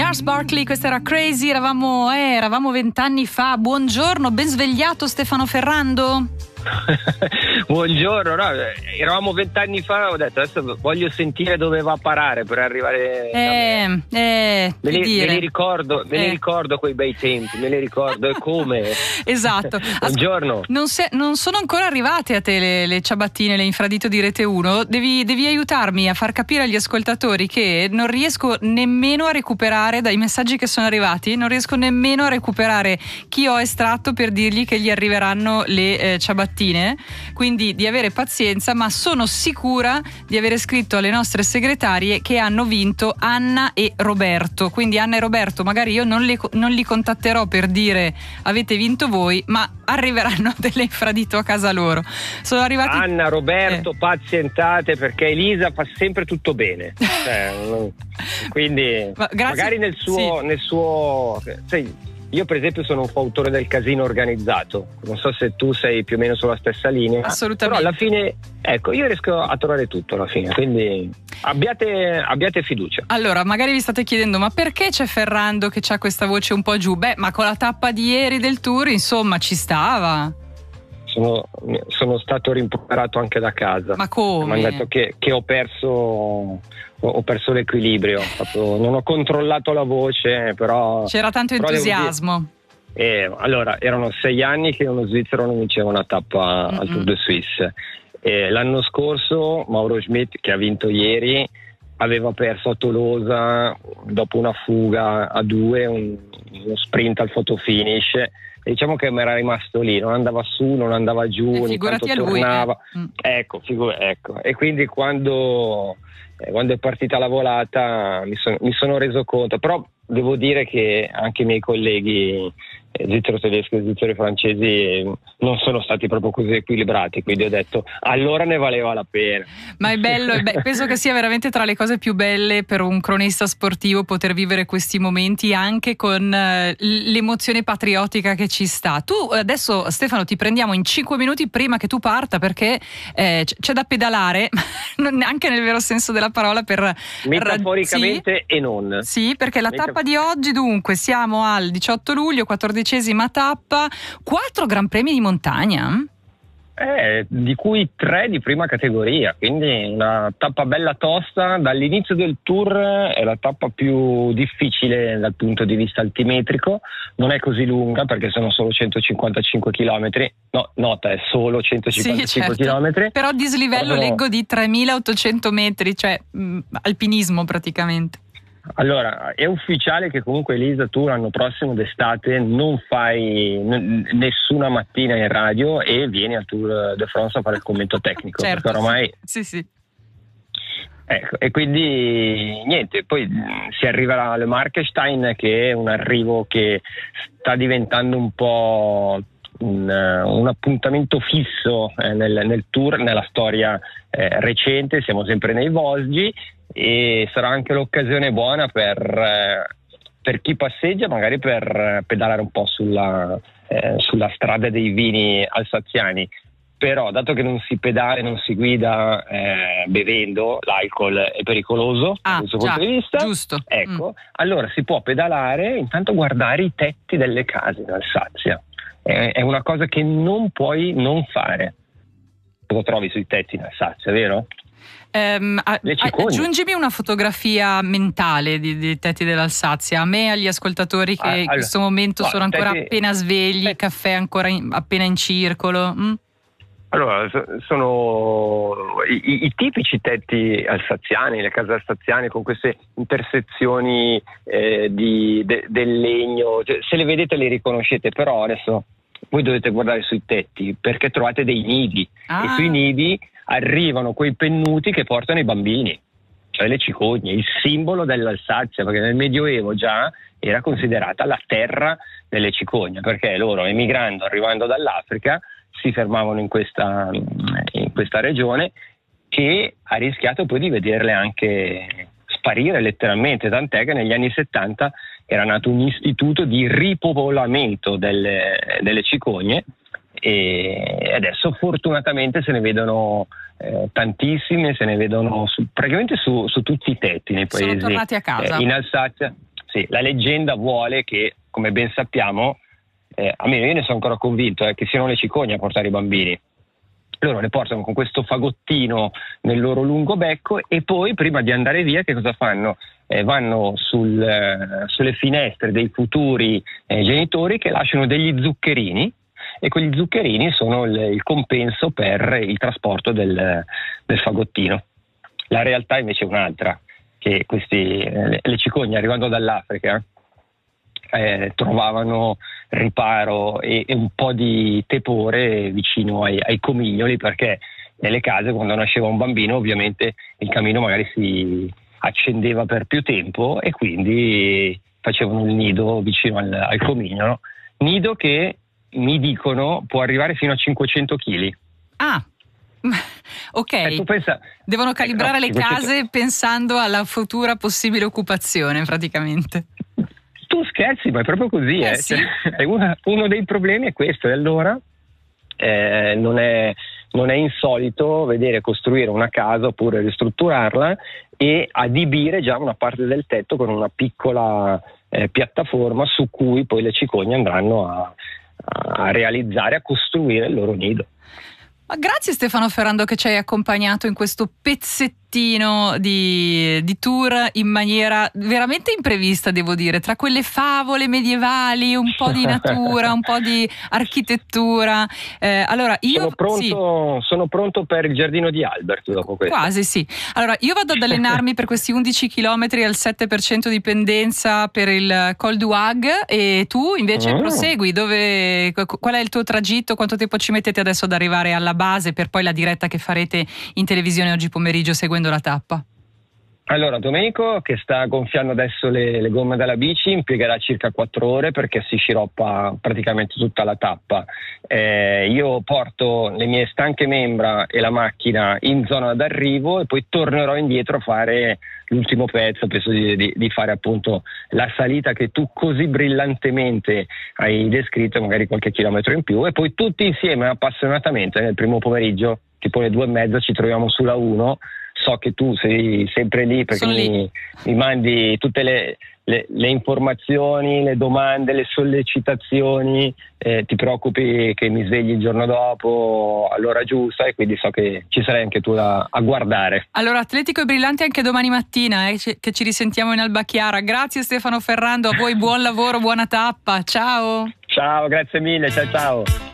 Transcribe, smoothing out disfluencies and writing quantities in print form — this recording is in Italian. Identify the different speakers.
Speaker 1: Gnarls Barkley, questa era Crazy, eravamo 20 anni fa. Buongiorno, ben svegliato Stefano Ferrando?
Speaker 2: Buongiorno, no, eravamo 20 anni fa, ho detto adesso voglio sentire dove va a parare per arrivare me li ricordo quei bei tempi, me li ricordo e come.
Speaker 1: Esatto.
Speaker 2: Buongiorno.
Speaker 1: Non sono ancora arrivate a te le ciabattine, le infradito di Rete 1. Devi aiutarmi a far capire agli ascoltatori che non riesco nemmeno a recuperare dai messaggi che sono arrivati, non riesco nemmeno a recuperare chi ho estratto per dirgli che gli arriveranno le ciabattine, quindi di avere pazienza, ma sono sicura di avere scritto alle nostre segretarie che hanno vinto Anna e Roberto. Quindi Anna e Roberto magari io non li contatterò per dire avete vinto voi, ma arriveranno delle infradito a casa loro. Sono arrivati
Speaker 2: Anna, Roberto, pazientate, perché Elisa fa sempre tutto bene. Quindi magari nel suo sai, io per esempio sono un fautore del casino organizzato, non so se tu sei più o meno sulla stessa linea.
Speaker 1: Assolutamente.
Speaker 2: Però alla fine, ecco, io riesco a trovare tutto alla fine, quindi abbiate fiducia.
Speaker 1: Allora, magari vi state chiedendo, ma perché c'è Ferrando che ha questa voce un po' giù? Beh, ma con la tappa di ieri del Tour, insomma, ci stava.
Speaker 2: Sono stato rimproverato anche da casa.
Speaker 1: Ma come?
Speaker 2: Mi hanno detto che ho perso l'equilibrio, non ho controllato la voce, però
Speaker 1: c'era tanto entusiasmo.
Speaker 2: Allora, erano 6 anni che uno svizzero non vinceva una tappa al Tour de Suisse. L'anno scorso Mauro Schmidt, che ha vinto ieri, aveva perso a Tolosa dopo una fuga a 2, uno sprint al fotofinish. Diciamo che mi era rimasto lì, non andava su, non andava giù, ogni tanto tornava. Ecco. E quindi quando è partita la volata mi sono reso conto, però devo dire che anche i miei colleghi svizzero-tedeschi e svizzero-francesi non sono stati proprio così equilibrati, quindi ho detto allora ne valeva la pena.
Speaker 1: Ma è bello, penso che sia veramente tra le cose più belle per un cronista sportivo poter vivere questi momenti anche con l'emozione patriottica che ci sta. Tu adesso, Stefano, ti prendiamo in 5 minuti prima che tu parta, perché c'è da pedalare anche nel vero senso della parola, per
Speaker 2: metaforicamente e non.
Speaker 1: Sì, perché la tappa di oggi, dunque siamo al 18 luglio, 14ª tappa, 4 Gran Premi di montagna.
Speaker 2: Di cui 3 di prima categoria, quindi una tappa bella tosta. Dall'inizio del Tour è la tappa più difficile dal punto di vista altimetrico, non è così lunga perché sono solo 155 km, è solo 155 km.
Speaker 1: Però a dislivello leggo di 3.800 metri, cioè alpinismo praticamente.
Speaker 2: Allora, è ufficiale che comunque Elisa, tu l'anno prossimo d'estate non fai nessuna mattina in radio e vieni al Tour de France a fare il commento tecnico.
Speaker 1: Certo,
Speaker 2: perché ormai
Speaker 1: sì.
Speaker 2: Ecco, e quindi niente, poi si arriverà alle Markstein, che è un arrivo che sta diventando un po' un appuntamento fisso nel Tour, nella storia recente. Siamo sempre nei Vosgi e sarà anche l'occasione buona per chi passeggia, magari per pedalare un po' sulla strada dei vini alsaziani. Però dato che non si pedala, non si guida bevendo, l'alcol è pericoloso dal questo punto di vista,
Speaker 1: giusto.
Speaker 2: Ecco, allora si può pedalare e intanto guardare i tetti delle case in Alsazia. È una cosa che non puoi non fare. Lo trovi sui tetti in Alsazia, vero?
Speaker 1: Aggiungimi una fotografia mentale dei tetti dell'Alsazia, a me e agli ascoltatori che in questo momento sono ancora appena svegli, caffè ancora appena in circolo.
Speaker 2: Allora, sono i tipici tetti alsaziani, le case alsaziane con queste intersezioni del legno. Cioè, se le vedete le riconoscete, però adesso voi dovete guardare sui tetti perché trovate dei nidi e sui nidi arrivano quei pennuti che portano i bambini, cioè le cicogne, il simbolo dell'Alsazia, perché nel Medioevo già era considerata la terra delle cicogne, perché loro, emigrando, arrivando dall'Africa, si fermavano in questa regione, che ha rischiato poi di vederle anche sparire letteralmente, tant'è che negli anni 70 era nato un istituto di ripopolamento delle cicogne e adesso fortunatamente se ne vedono tantissime, se ne vedono praticamente su tutti i tetti nei paesi.
Speaker 1: Sono tornati a casa.
Speaker 2: In Alsazia. sì, la leggenda vuole che, come ben sappiamo, almeno io ne sono ancora convinto, che siano le cicogne a portare i bambini. Loro le portano con questo fagottino nel loro lungo becco e poi, prima di andare via, che cosa fanno? Vanno sulle finestre dei futuri genitori, che lasciano degli zuccherini, e quegli zuccherini sono il compenso per il trasporto del fagottino. La realtà invece è un'altra, che le cicogne, arrivando dall'Africa, trovavano riparo e un po' di tepore vicino ai comignoli, perché nelle case, quando nasceva un bambino, ovviamente il camino magari si accendeva per più tempo e quindi facevano il nido vicino al comignolo. Nido che, mi dicono, può arrivare fino a 500 kg.
Speaker 1: Ah, ok.
Speaker 2: Tu pensa,
Speaker 1: devono calibrare le
Speaker 2: 500...
Speaker 1: case pensando alla futura possibile occupazione, praticamente.
Speaker 2: Tu scherzi, ma è proprio così.
Speaker 1: Sì.
Speaker 2: Cioè, uno dei problemi è questo, e allora non è insolito vedere costruire una casa oppure ristrutturarla e adibire già una parte del tetto con una piccola piattaforma su cui poi le cicogne andranno a realizzare, a costruire il loro nido.
Speaker 1: Ma grazie Stefano Ferrando che ci hai accompagnato in questo pezzettino di tour in maniera veramente imprevista, devo dire, tra quelle favole medievali, un po' di natura, un po' di architettura. Allora io
Speaker 2: sono pronto per il giardino di Albert dopo questo.
Speaker 1: Quasi sì. Allora io vado ad allenarmi per questi 11 chilometri al 7% di pendenza per il Col du Hag, e tu invece prosegui. Qual è il tuo tragitto? Quanto tempo ci mettete adesso ad arrivare alla base per poi la diretta che farete in televisione oggi pomeriggio seguendo la tappa?
Speaker 2: Allora, Domenico, che sta gonfiando adesso le gomme della bici, impiegherà circa 4 ore perché si sciroppa praticamente tutta la tappa. Io porto le mie stanche membra e la macchina in zona d'arrivo e poi tornerò indietro a fare l'ultimo pezzo. Penso di fare appunto la salita che tu così brillantemente hai descritto, magari qualche chilometro in più, e poi tutti insieme appassionatamente nel primo pomeriggio, tipo le 2:30, ci troviamo sulla 1. So che tu sei sempre lì perché mi mandi tutte le informazioni, le domande, le sollecitazioni, ti preoccupi che mi svegli il giorno dopo all'ora giusta, e quindi so che ci sarai anche tu a guardare.
Speaker 1: Allora, atletico e brillante anche domani mattina, che ci risentiamo in Alba Chiara. Grazie Stefano Ferrando, a voi buon lavoro, buona tappa, ciao!
Speaker 2: Ciao, grazie mille, ciao ciao!